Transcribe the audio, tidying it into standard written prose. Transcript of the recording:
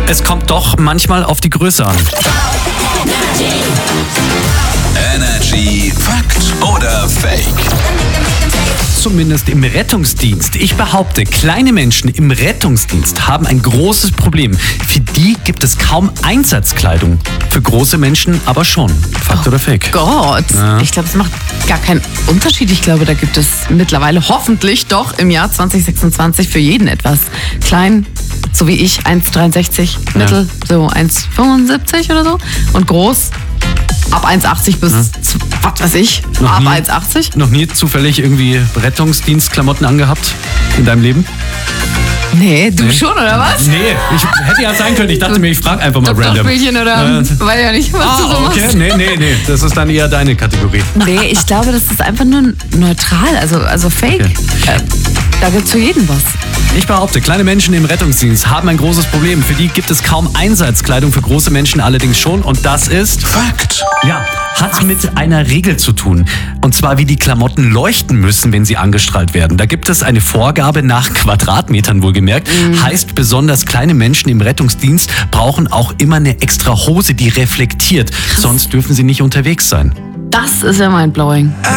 Es kommt doch manchmal auf die Größe an. Energy Fakt oder Fake? Zumindest im Rettungsdienst. Ich behaupte, kleine Menschen im Rettungsdienst haben ein großes Problem. Für die gibt es kaum Einsatzkleidung. Für große Menschen aber schon. Fakt oder Fake? Gott, Ja. ich glaube, es macht gar keinen Unterschied. Ich glaube, da gibt es mittlerweile hoffentlich doch im Jahr 2026 für jeden etwas. Klein, so wie ich, 1,63, mittel, so 1,75 oder so. Und groß, ab 1,80 bis, was weiß ich, Noch ab nie. 1,80. Noch nie zufällig irgendwie Rettungsdienstklamotten angehabt in deinem Leben? Nee, du schon, oder was? Nee, ich hätte ja sein können. Ich dachte mir, ich frage einfach mal random. Doktorspielchen oder weiß ja nicht, was du so Okay, machst. nee. Das ist dann eher deine Kategorie. Nee, ich glaube, das ist einfach nur neutral, also fake. Okay. Da gibt's für jeden was. Ich behaupte, kleine Menschen im Rettungsdienst haben ein großes Problem. Für die gibt es kaum Einsatzkleidung, für große Menschen allerdings schon. Und das ist... Fakt. Ja, hat mit einer Regel zu tun. Und zwar, wie die Klamotten leuchten müssen, wenn sie angestrahlt werden. Da gibt es eine Vorgabe nach Quadratmetern wohlgemerkt. Heißt, besonders kleine Menschen im Rettungsdienst brauchen auch immer eine extra Hose, die reflektiert. Sonst dürfen sie nicht unterwegs sein. Das ist ja mindblowing.